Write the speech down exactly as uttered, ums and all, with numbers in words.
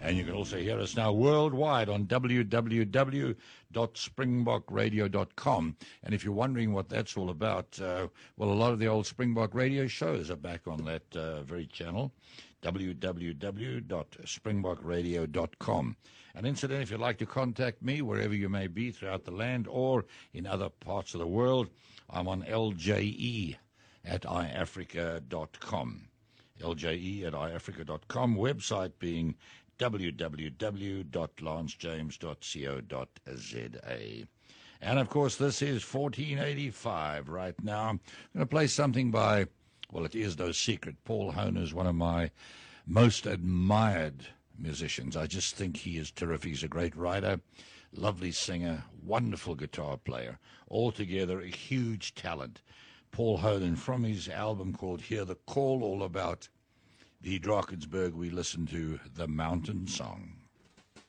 And you can also hear us now worldwide on w w w dot springbok radio dot com. And if you're wondering what that's all about, uh, well, a lot of the old Springbok radio shows are back on that uh, very channel, w w w dot springbok radio dot com. And incidentally, if you'd like to contact me, wherever you may be throughout the land or in other parts of the world, I'm on L J E at i africa dot com. L J E at i africa dot com, website being w w w dot lance james dot co dot z a. And, of course, this is fourteen eighty-five right now. I'm going to play something by, well, it is no secret, Paul Hohner is one of my most admired musicians. I just think he is terrific. He's a great writer, lovely singer, wonderful guitar player, altogether a huge talent. Paul Hohner, from his album called Hear the Call, all about the Drakensberg, we listen to The Mountain Song.